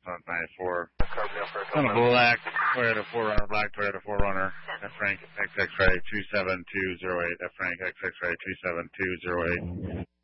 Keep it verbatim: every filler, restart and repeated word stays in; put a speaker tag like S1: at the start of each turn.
S1: on nine four. On a black Toyota four runner, black Toyota four runner. F Frank X X-ray two seven two zero eight. F Frank X X-ray two seven two zero eight.